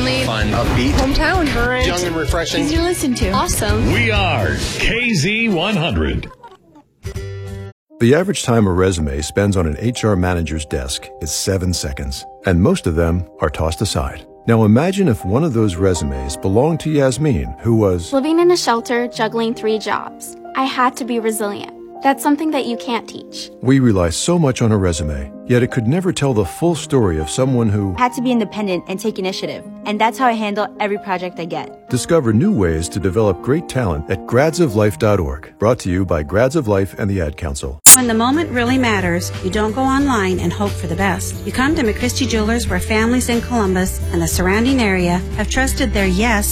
friendly, fun, upbeat, hometown, current, young and refreshing, easy to listen to, awesome. We are KZ100. The average time a resume spends on an HR manager's desk is 7 seconds, and most of them are tossed aside. Now imagine if one of those resumes belonged to Yasmin, who was living in a shelter, juggling 3 jobs. I had to be resilient. That's something that you can't teach. We rely so much on a resume, yet it could never tell the full story of someone who had to be independent and take initiative. And that's how I handle every project I get. Discover new ways to develop great talent at gradsoflife.org. Brought to you by Grads of Life and the Ad Council. When the moment really matters, you don't go online and hope for the best. You come to McChristie Jewelers, where families in Columbus and the surrounding area have trusted their yes